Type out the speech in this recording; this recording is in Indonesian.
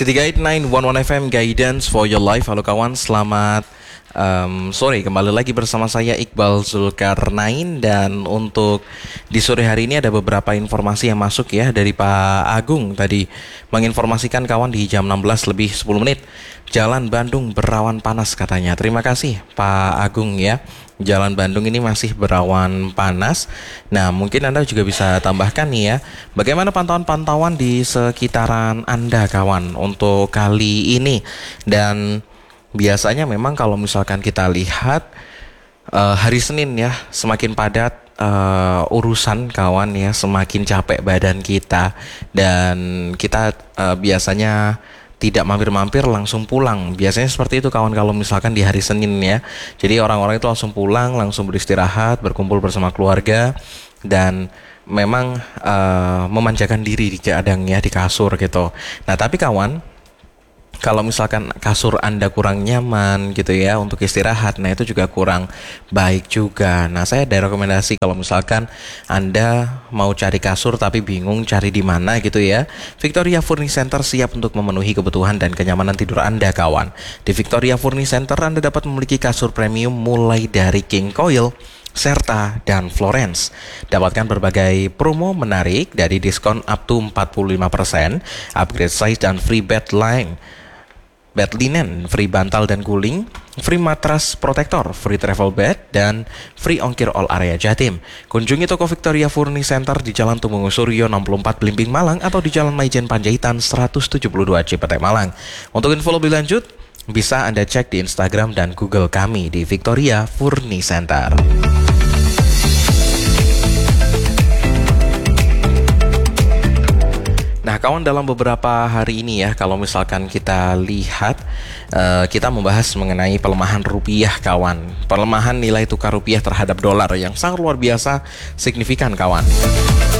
City Guide 911 FM Guidance for Your Life. Halo kawan, selamat sore. Kembali lagi bersama saya Iqbal Zulkarnain. Dan untuk di sore hari ini ada beberapa informasi yang masuk ya dari Pak Agung. Tadi menginformasikan kawan di jam 16 lebih 10 menit Jalan Bandung berawan panas katanya. Terima kasih Pak Agung ya. Jalan Bandung ini masih berawan panas. Nah, mungkin Anda juga bisa tambahkan nih ya, bagaimana pantauan-pantauan di sekitaran Anda kawan untuk kali ini. Dan biasanya memang kalau misalkan kita lihat hari Senin ya, semakin padat urusan kawan ya, semakin capek badan kita. Dan kita biasanya tidak mampir-mampir, langsung pulang. Biasanya seperti itu kawan kalau misalkan di hari Senin ya. Jadi orang-orang itu langsung pulang, langsung beristirahat, berkumpul bersama keluarga. Dan memang memanjakan diri di kadang ya, di kasur gitu. Nah tapi kawan, kalau misalkan kasur Anda kurang nyaman gitu ya untuk istirahat, nah itu juga kurang baik juga. Nah saya ada rekomendasi kalau misalkan Anda mau cari kasur tapi bingung cari di mana gitu ya, Victoria Furnish Center siap untuk memenuhi kebutuhan dan kenyamanan tidur Anda kawan. Di Victoria Furnish Center Anda dapat memiliki kasur premium mulai dari King Coil, Serta, dan Florence. Dapatkan berbagai promo menarik dari diskon up to 45%, upgrade size dan free bed linen, free bantal dan guling, free matras protektor, free travel bed, dan free ongkir all area Jatim. Kunjungi toko Victoria Furnish Center di Jalan Tumenggung Suryo 64 Blimbing Malang atau di Jalan Maijen Panjaitan 172 Cipete Malang. Untuk info lebih lanjut, bisa Anda cek di Instagram dan Google kami di Victoria Furnish Center. Nah kawan, dalam beberapa hari ini ya, kalau misalkan kita lihat, kita membahas mengenai pelemahan rupiah kawan. Pelemahan nilai tukar rupiah terhadap dolar yang sangat luar biasa signifikan kawan.